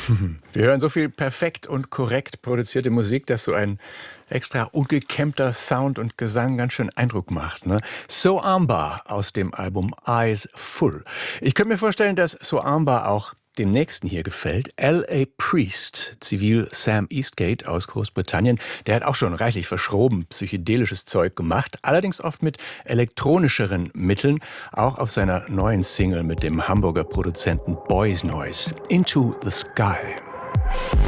Wir hören so viel perfekt und korrekt produzierte Musik, dass so ein extra ungekämmter Sound und Gesang ganz schön Eindruck macht. Ne? So Amba aus dem Album Eyes Full. Ich könnte mir vorstellen, dass So Amba auch dem Nächsten hier gefällt. L.A. Priest, Zivil Sam Eastgate aus Großbritannien, der hat auch schon reichlich verschroben psychedelisches Zeug gemacht, allerdings oft mit elektronischeren Mitteln, auch auf seiner neuen Single mit dem Hamburger Produzenten Boys Noise, Into the Sky.